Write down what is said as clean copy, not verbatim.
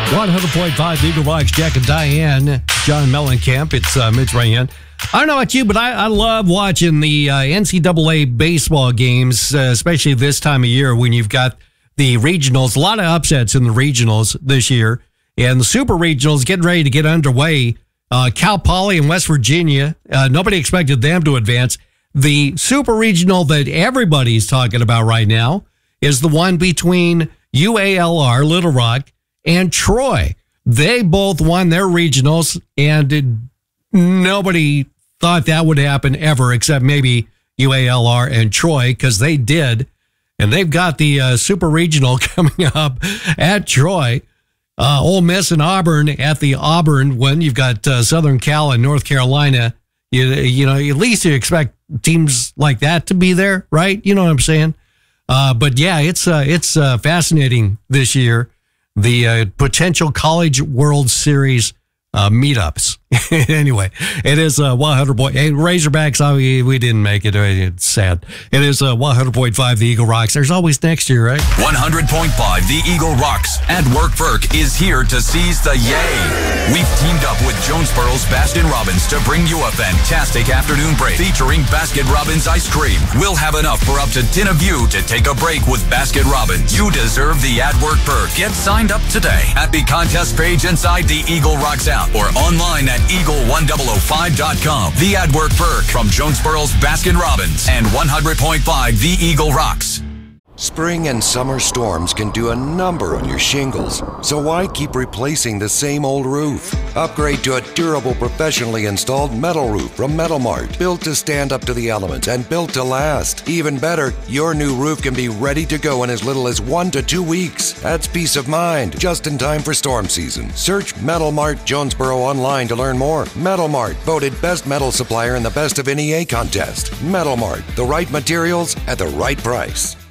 100.5 Eagle Rocks, Jack and Diane, John Mellencamp. It's Mitch Ryan. I don't know about you, but I love watching the NCAA baseball games, especially this time of year when you've got the regionals. A lot of upsets in the regionals this year. And the super regionals getting ready to get underway. Cal Poly and West Virginia, nobody expected them to advance. The super regional that everybody's talking about right now is the one between UALR, Little Rock, and Troy. They both won their regionals, and nobody thought that would happen ever except maybe UALR and Troy, because they did. And they've got the super regional coming up at Troy. Ole Miss and Auburn at the Auburn one. You've got Southern Cal and North Carolina. You know, at least you expect teams like that to be there, right? You know what I'm saying? But yeah, it's fascinating this year. The potential College World Series meetups. Anyway, it is 100. Hey, Razorbacks, we didn't make it. It's sad. It is 100.5 The Eagle Rocks. There's always next year, right? 100.5 The Eagle Rocks. At Work Perk is here to seize the yay. We've teamed up with Jonesboro's Baskin Robbins to bring you a fantastic afternoon break featuring Baskin Robbins ice cream. We'll have enough for up to 10 of you to take a break with Baskin Robbins. You deserve the At Work Perk. Get signed up today at the contest page inside the Eagle Rocks app or online at eagle1005.com. The At Work Perk from Jonesboro's Baskin Robbins and 100.5 The Eagle Rocks. Spring and summer storms can do a number on your shingles, so why keep replacing the same old roof? Upgrade to a durable, professionally installed metal roof from Metal Mart, built to stand up to the elements and built to last. Even better, your new roof can be ready to go in as little as 1 to 2 weeks. That's peace of mind, just in time for storm season. Search Metal Mart Jonesboro online to learn more. Metal Mart, voted best metal supplier in the Best of NEA contest. Metal Mart, the right materials at the right price.